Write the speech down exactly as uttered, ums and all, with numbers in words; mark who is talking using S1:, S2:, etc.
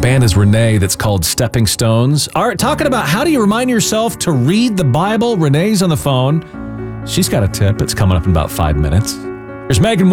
S1: band is Renee that's called Stepping Stones. All right, talking about how do you remind yourself to read the Bible? Renee's on the phone. She's got a tip. It's coming up in about five minutes. There's Megan